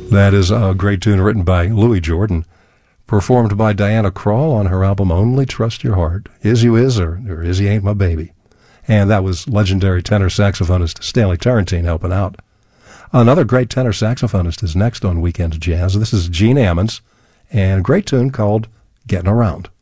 That is a great tune written by Louis Jordan, performed by Diana Krall on her album Only Trust Your Heart. Is You Is or Is He Ain't My Baby. And that was legendary tenor saxophonist Stanley Turrentine helping out. Another great tenor saxophonist is next on Weekend Jazz. This is Gene Ammons, and a great tune called Getting Around.